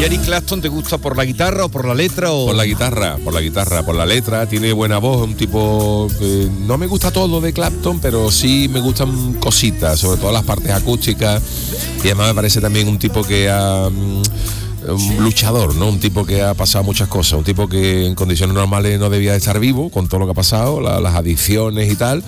Eric Clapton te gusta por la guitarra o por la letra? O... Por la guitarra, por la letra. Tiene buena voz, un tipo que no me gusta todo de Clapton, pero sí me gustan cositas, sobre todo las partes acústicas. Y además me parece también un tipo que ha... un luchador, ¿no? Un tipo que ha pasado muchas cosas, un tipo que en condiciones normales no debía de estar vivo con todo lo que ha pasado, las adicciones y tal,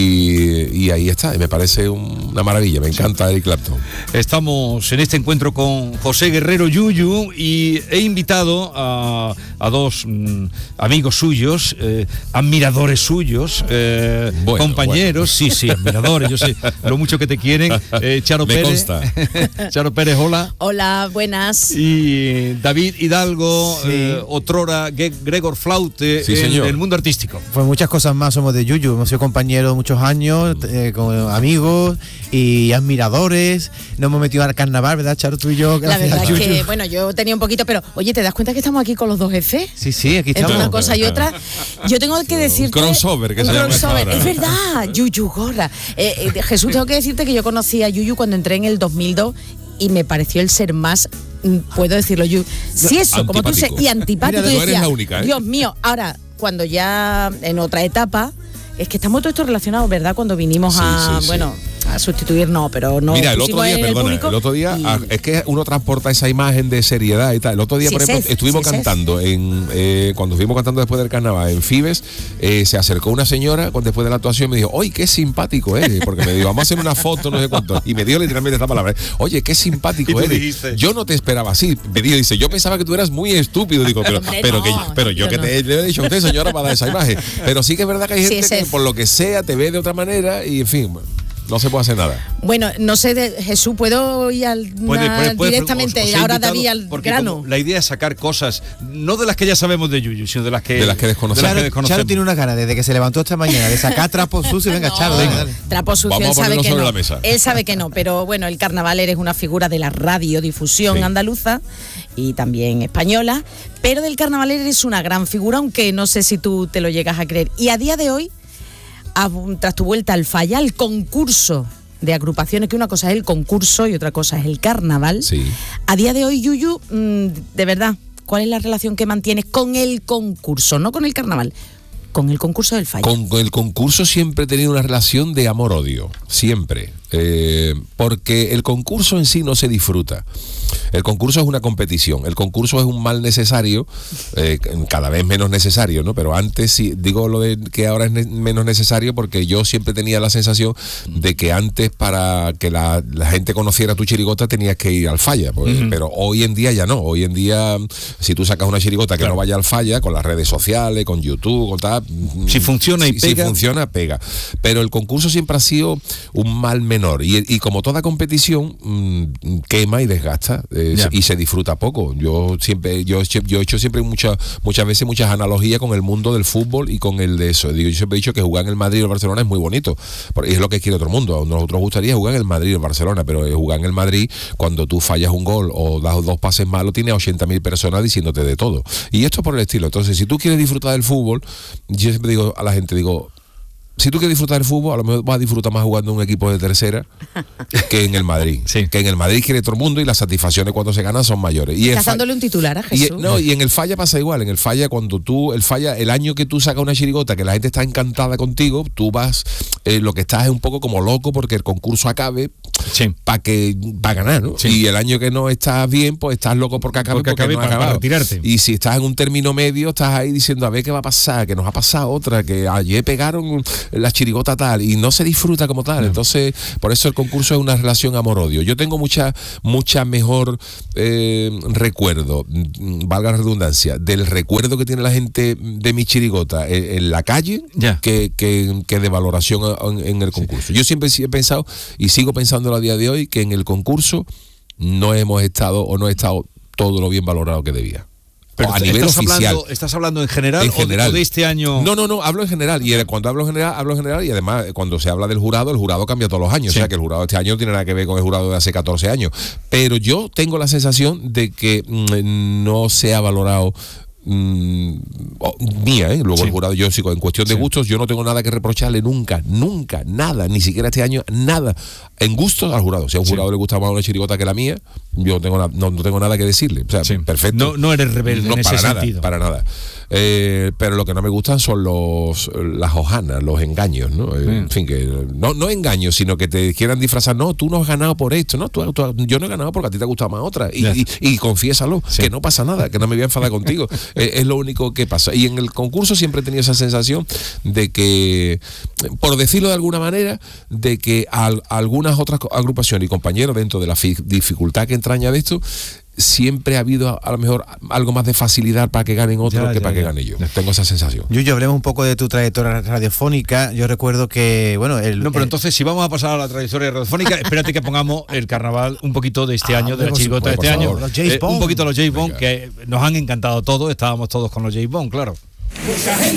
y ahí está, y me parece una maravilla, me encanta Eric Clapton. Estamos en este encuentro con José Guerrero Yuyu y he invitado a dos amigos suyos, admiradores suyos, compañeros, bueno. Sí, admiradores, yo sé lo mucho que te quieren, Charo me Pérez. Consta. Charo Pérez, hola. Hola, buenas. Y David Hidalgo, sí. Otrora Gregor Flaute, sí, en el mundo artístico. Pues muchas cosas más somos de Yuyu, hemos sido compañeros muchos años, con amigos y admiradores, nos hemos metido al carnaval, ¿verdad, Charo? Tú y yo. La verdad es que, bueno, yo tenía un poquito, pero oye, ¿te das cuenta que estamos aquí con los dos F? Sí, aquí estamos. Es una cosa y otra. Yo tengo que decirte... Crossover, que se llama ahora. Es verdad, Yuyu Gorra. Jesús, tengo que decirte que yo conocí a Yuyu cuando entré en el 2002 y me pareció el ser más... puedo decirlo yo, sí, eso, como tú dices, y antipático. Mira, y tú eres la única, ¿eh? Dios mío, ahora, cuando ya en otra etapa, es que estamos todos estos relacionados, ¿verdad? Cuando vinimos a sustituir, no, pero no. Mira, el otro día, el otro día, es que uno transporta esa imagen de seriedad y tal. El otro día, por ejemplo, estuvimos cantando, cuando estuvimos cantando después del carnaval en Fibes, se acercó una señora después de la actuación y me dijo, oye, qué simpático eres, porque me dijo, vamos a hacer una foto, no sé cuánto, y me dio literalmente esta palabra, oye, qué simpático eres. Dijiste? Yo no te esperaba así. Me dice, yo pensaba que tú eras muy estúpido, digo, pero yo que te he dicho a usted, señora, para dar esa imagen. Pero sí que es verdad que hay gente que por lo que sea te ve de otra manera y en fin, no se puede hacer nada. Bueno, no sé, Jesús, ¿puedo ir directamente ahora David al grano? La idea es sacar cosas, no de las que ya sabemos de Yuyu, sino de las que desconocemos. Charo tiene una gana desde que se levantó esta mañana de sacar trapos sucios. Venga, Charo, venga. Trapos sucios, vamos a ponerlo sobre la mesa. Él sabe que no, pero bueno, el carnaval es una figura de la radiodifusión andaluza y también española, pero del carnaval eres una gran figura, aunque no sé si tú te lo llegas a creer. Y a día de hoy, tras tu vuelta al Falla, el concurso de agrupaciones, que una cosa es el concurso y otra cosa es el carnaval. Sí. A día de hoy, Yuyu, de verdad, ¿cuál es la relación que mantienes con el concurso? No con el carnaval, con el concurso del Falla. Con el concurso siempre he tenido una relación de amor-odio, siempre. Porque el concurso en sí no se disfruta. El concurso es una competición, el concurso es un mal necesario, cada vez menos necesario, ¿no? Pero antes sí, digo lo de que ahora es menos necesario porque yo siempre tenía la sensación de que antes para que la gente conociera tu chirigota tenías que ir al Falla, pues, pero hoy en día ya no, hoy en día si tú sacas una chirigota que no vaya al Falla, con las redes sociales, con YouTube, con tal, si funciona y pega. Si funciona, pega. Pero el concurso siempre ha sido un mal menor y como toda competición quema y desgasta. Y se disfruta poco. Yo he hecho siempre muchas veces muchas analogías con el mundo del fútbol y con el de eso. Yo siempre he dicho que jugar en el Madrid o el Barcelona es muy bonito, porque es lo que quiere otro mundo. A nosotros gustaría jugar en el Madrid o el Barcelona, pero jugar en el Madrid, cuando tú fallas un gol o das dos pases malos, tienes 80.000 personas diciéndote de todo. Y esto por el estilo. Entonces, si tú quieres disfrutar del fútbol, yo siempre digo a la gente, si tú quieres disfrutar del fútbol, a lo mejor vas a disfrutar más jugando en un equipo de tercera que en el Madrid. Sí. Que en el Madrid quiere todo el mundo y las satisfacciones cuando se ganan son mayores. Y estás dándole un titular a Jesús. Y en el Falla pasa igual. En el Falla, el año que tú sacas una chirigota, que la gente está encantada contigo, tú vas, lo que estás es un poco como loco porque el concurso acabe para ganar, ¿no? Sí. Y el año que no estás bien, pues estás loco porque acabe porque no ha acabado. Para retirarte. Y si estás en un término medio, estás ahí diciendo, a ver qué va a pasar, que nos ha pasado otra, que ayer pegaron la chirigota tal y no se disfruta como tal. Entonces, por eso el concurso es una relación amor-odio. Yo tengo mucha mejor recuerdo, valga la redundancia, del recuerdo que tiene la gente de mi chirigota en la calle que de valoración en el concurso. Yo siempre he pensado y sigo pensando a día de hoy que en el concurso no he estado todo lo bien valorado que debía. Pero a nivel oficial. ¿Estás hablando en general, o de este año? No, hablo en general. Y cuando hablo en general, y además cuando se habla del jurado, el jurado cambia todos los años. Sí. O sea que el jurado de este año no tiene nada que ver con el jurado de hace 14 años. Pero yo tengo la sensación de que no se ha valorado mía, luego el jurado, yo sigo en cuestión de gustos, yo no tengo nada que reprocharle nunca, nada, ni siquiera este año, nada, en gustos al jurado. Si a un jurado le gusta más una chirigota que la mía, yo no tengo nada que decirle, o sea, perfecto. No eres rebelde en ese sentido. Para nada. Pero lo que no me gustan son las hojanas, los engaños, ¿no? En fin, que no engaños, sino que te quieran disfrazar. No, tú no has ganado por esto, no, yo no he ganado porque a ti te ha gustado más otra. Y confiésalo, que no pasa nada, que no me voy a enfadar contigo. Es lo único que pasa. Y en el concurso siempre he tenido esa sensación de que, por decirlo de alguna manera, de que algunas otras agrupaciones y compañeros, dentro de la dificultad que entraña de esto, siempre ha habido a lo mejor algo más de facilidad para que ganen otros que para que gane yo. Tengo esa sensación. Yuyu, hablemos un poco de tu trayectoria radiofónica. Yo recuerdo que, bueno... entonces, si vamos a pasar a la trayectoria radiofónica, espérate que pongamos el carnaval un poquito de este año, de la chirigota de este año. Un poquito los James Bond, que nos han encantado todos, estábamos todos con los James Bond, claro. Mucha gente